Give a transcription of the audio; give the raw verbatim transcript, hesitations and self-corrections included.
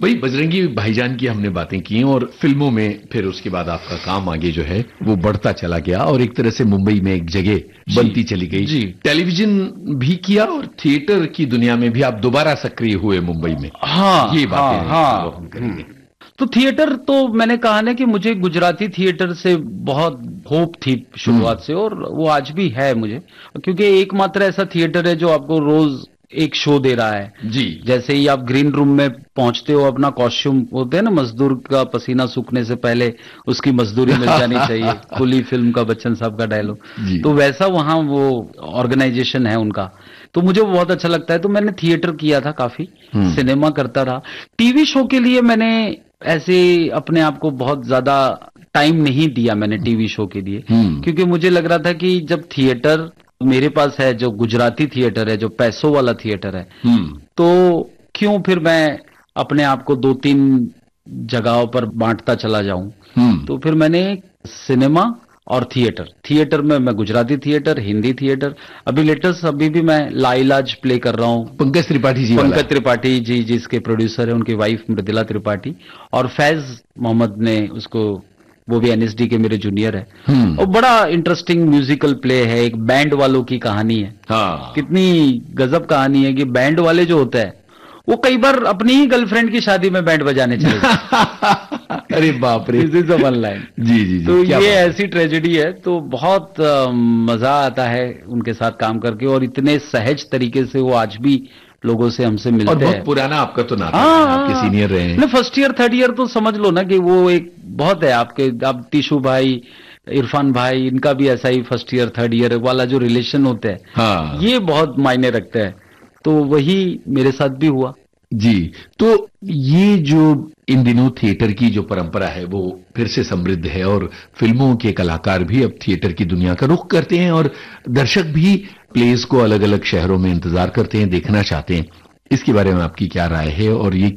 वही बजरंगी भाईजान की हमने बातें की और फिल्मों में फिर उसके बाद आपका काम आगे जो है वो बढ़ता चला गया और एक तरह से मुंबई में एक जगह बनती चली गई। जी। टेलीविजन भी किया और थिएटर की दुनिया में भी आप दोबारा सक्रिय हुए मुंबई में। हाँ, ये बातें हाँ, हाँ, हम करेंगे। तो थिएटर तो मैंने कहा ना कि मुझे गुजराती थिएटर से बहुत होप थी शुरुआत से, और वो आज भी है मुझे, क्योंकि एकमात्र ऐसा थिएटर है जो आपको रोज एक शो दे रहा है। जी। जैसे ही आप ग्रीन रूम में पहुंचते हो, अपना कॉस्ट्यूम होते हैं ना, मजदूर का पसीना सूखने से पहले उसकी मजदूरी मिल जानी चाहिए, कुली फिल्म का बच्चन साहब का डायलॉग, तो वैसा वहां वो ऑर्गेनाइजेशन है उनका, तो मुझे वो बहुत अच्छा लगता है। तो मैंने थिएटर किया था, काफी सिनेमा करता रहा। टीवी शो के लिए मैंने ऐसे अपने आप को बहुत ज्यादा टाइम नहीं दिया मैंने टीवी शो के लिए, क्योंकि मुझे लग रहा था कि जब थिएटर मेरे पास है, जो गुजराती थिएटर है, जो पैसों वाला थिएटर है, तो क्यों फिर मैं अपने आप को दो तीन जगहों पर बांटता चला जाऊं। तो फिर मैंने सिनेमा और थिएटर, थिएटर में मैं गुजराती थिएटर, हिंदी थिएटर, अभी लेटेस्ट अभी भी मैं लाइलाज प्ले कर रहा हूँ, पंकज त्रिपाठी जी पंकज त्रिपाठी जी जिसके प्रोड्यूसर है, उनकी वाइफ मृदुला त्रिपाठी, और फैज मोहम्मद ने उसको, वो भी एनएसडी के मेरे जूनियर है, और बड़ा इंटरेस्टिंग म्यूजिकल प्ले है, एक बैंड वालों की कहानी है। हाँ। कितनी गजब कहानी है कि बैंड वाले जो होते हैं वो कई बार अपनी ही गर्लफ्रेंड की शादी में बैंड बजाने चले अरे बाप रे, this is the one line. जी जी जी, तो ये ऐसी ट्रेजेडी है, तो बहुत आ, मजा आता है उनके साथ काम करके, और इतने सहज तरीके से वो आज भी लोगों से हमसे मिलते हैं। और बहुत पुराना आपका तो नाता है, आपके सीनियर रहे हैं। फर्स्ट ईयर थर्ड ईयर तो समझ लो ना कि वो एक बहुत है आपके, आप टीशू भाई, इरफान भाई, इनका भी ऐसा ही फर्स्ट ईयर थर्ड ईयर वाला जो रिलेशन होते हैं, हाँ। ये बहुत मायने रखते हैं, तो वही मेरे साथ भी हुआ। जी। तो ये जो इन दिनों थिएटर की जो परंपरा है वो फिर से समृद्ध है, और फिल्मों के कलाकार भी अब थिएटर की दुनिया का रुख करते हैं, और दर्शक भी प्लेस को अलग अलग शहरों में इंतजार करते हैं, देखना चाहते हैं। इसके बारे में आपकी क्या राय है, और ये